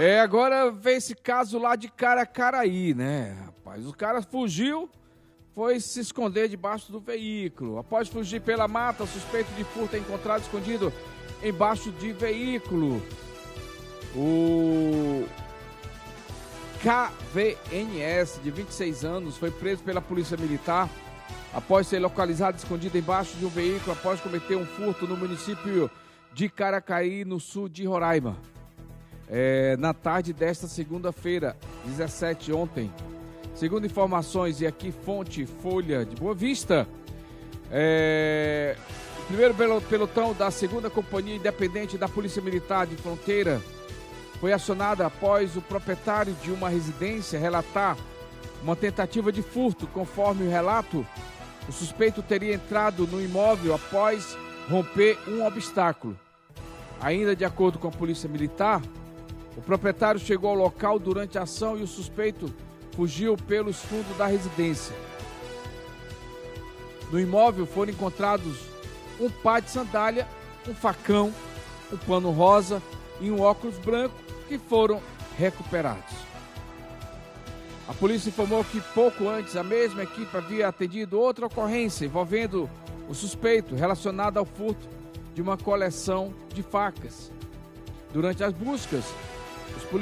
Agora vem esse caso lá de Caracaraí, né, rapaz? O cara fugiu, foi se esconder debaixo do veículo. Após fugir pela mata, o suspeito de furto é encontrado escondido embaixo de veículo. O KVNS, de 26 anos, foi preso pela Polícia Militar após ser localizado escondido embaixo de um veículo após cometer um furto no município de Caracaí, no sul de Roraima. Na tarde desta segunda-feira, 17, ontem. Segundo informações, e aqui fonte Folha de Boa Vista, o primeiro pelotão da 2ª Companhia Independente da Polícia Militar de Fronteira foi acionada após o proprietário de uma residência relatar uma tentativa de furto. Conforme o relato, o suspeito teria entrado no imóvel após romper um obstáculo. Ainda de acordo com a Polícia Militar, o proprietário chegou ao local durante a ação e o suspeito fugiu pelos fundos da residência. No imóvel foram encontrados um par de sandália, um facão, um pano rosa e um óculos branco que foram recuperados. A polícia informou que pouco antes a mesma equipe havia atendido outra ocorrência envolvendo o suspeito relacionado ao furto de uma coleção de facas. Durante as buscas, os policiais